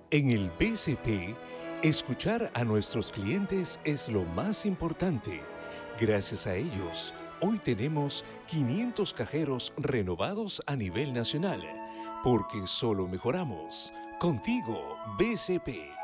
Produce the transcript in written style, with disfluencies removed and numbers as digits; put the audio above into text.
En el BCP, escuchar a nuestros clientes es lo más importante. Gracias a ellos, hoy tenemos 500 cajeros renovados a nivel nacional, porque solo mejoramos. Contigo, BCP.